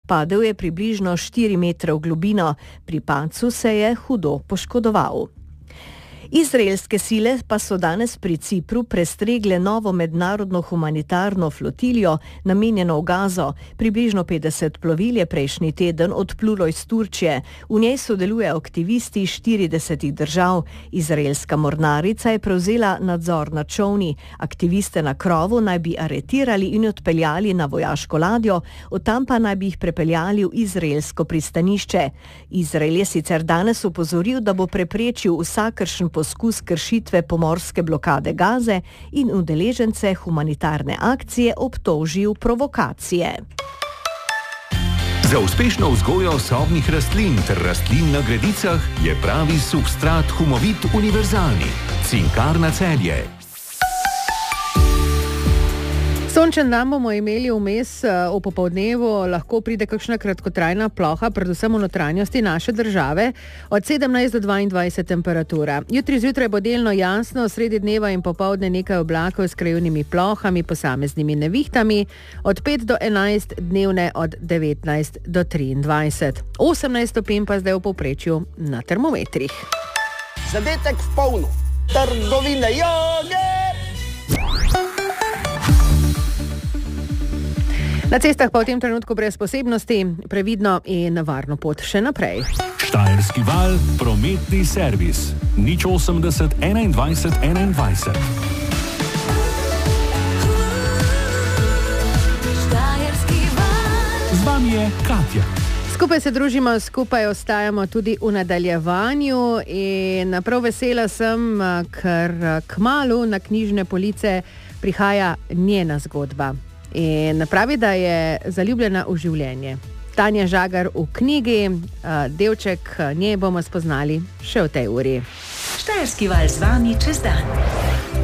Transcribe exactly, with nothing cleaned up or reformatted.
Padel je približno štiri metre v globino, pri padcu se je hudo poškodoval. Izraelske sile pa so danes pri Cipru prestregle novo mednarodno humanitarno flotilijo, namenjeno v Gazo. Približno petdeset plovil je prejšnji teden odplulo iz Turčije. V njej sodelujejo aktivisti štiridesetih držav. Izraelska mornarica je prevzela nadzor nad čolni. Aktiviste na krovu naj bi aretirali in odpeljali na vojaško ladjo, od tam pa naj bi jih prepeljali v izraelsko pristanišče. Izrael je sicer danes opozoril, da bo preprečil vsakršen poskus kršitve pomorske blokade Gaze in udeležence humanitarne akcije obtožil provokacije. Za uspešno vzgojo sobnih rastlin ter rastlin na gredicah je pravi substrat Humovit univerzalni. Cinkarna Celje. Sončen dan bomo imeli vmes v popoldnevu, lahko pride kakšna kratkotrajna ploha, predvsem v notranjosti naše države, od sedemnajst do dvaindvajset temperatura. Jutri zjutraj bo delno jasno, sredi dneva in popoldne nekaj oblakov s krajevnimi plohami, posameznimi nevihtami, od pet do enajst, dnevne od devetnajst do triindvajset. osemnajst stopinj pa zdaj v povprečju na termometrih. Zadetek v polno, trgovine joge! Na cestah pa v tem trenutku brez posebnosti, previdno in varno pot še naprej. Štajerski val, prometni servis. nič osemdeset enaindvajset enaindvajset. Z vami je Katja. Skupaj se družimo, skupaj ostajamo tudi v nadaljevanju in prav vesela sem, ker kmalu na knjižne police prihaja njena zgodba. In pravi, da je zaljubljena v življenje. Tanja Žagar v knjigi, delček nje bomo spoznali še v tej uri. Štajerski val z vami čez dan.